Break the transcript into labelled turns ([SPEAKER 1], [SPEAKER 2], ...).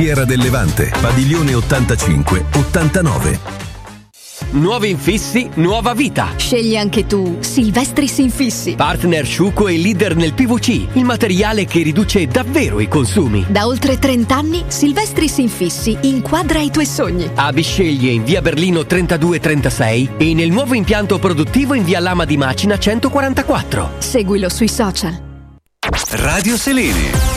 [SPEAKER 1] Fiera del Levante, Padiglione 85-89.
[SPEAKER 2] Nuovi infissi, nuova vita.
[SPEAKER 3] Scegli anche tu Silvestris Infissi.
[SPEAKER 2] Partner sciuco e leader nel PVC, il materiale che riduce davvero i consumi.
[SPEAKER 3] Da oltre 30 anni Silvestris Infissi inquadra i tuoi sogni.
[SPEAKER 2] A Bisceglie in via Berlino 3236 e nel nuovo impianto produttivo in via Lama di Macina 144.
[SPEAKER 3] Seguilo sui social.
[SPEAKER 1] Radio Selene.